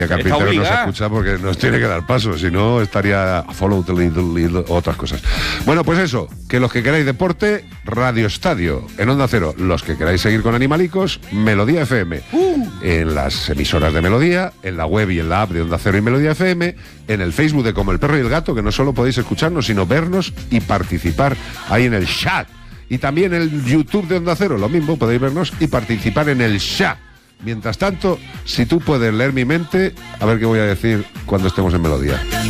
Carpintero nos escucha porque nos tiene que dar paso, si no estaría a follow the lead, otras cosas. Bueno, pues eso, que los que queráis deporte, Radio Estadio, en Onda Cero. Los que queráis seguir con Animalicos, Melodía FM. En las emisoras de Melodía, en la web y en la app de Onda Cero y Melodía FM, en el Facebook de Como el Perro y el Gato, que no solo podéis escucharnos, sino vernos y participar ahí en el chat. Y también en el YouTube de Onda Cero, lo mismo, podéis vernos y participar en el chat. Mientras tanto, si tú puedes leer mi mente, a ver qué voy a decir cuando estemos en Melodía.